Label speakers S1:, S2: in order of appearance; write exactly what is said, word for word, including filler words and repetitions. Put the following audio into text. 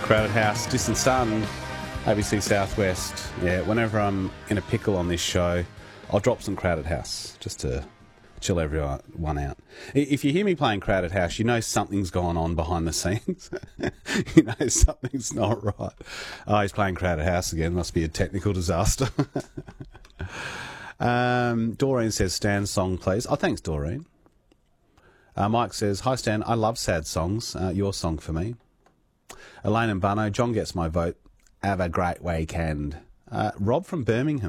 S1: Crowded House, Distant Sun, A B C Southwest. Yeah, whenever I'm in a pickle on this show, I'll drop some Crowded House just to chill everyone out. If you hear me playing Crowded House, you know something's gone on behind the scenes. You know something's not right. Oh, he's playing Crowded House again. Must be a technical disaster. um, Doreen says, Stan's song, please. Oh, thanks, Doreen. Uh, Mike says, hi, Stan. I love sad songs. Uh, your song for me. Elaine and Barno, John gets my vote. Have a great weekend. Uh, Rob from Birmingham.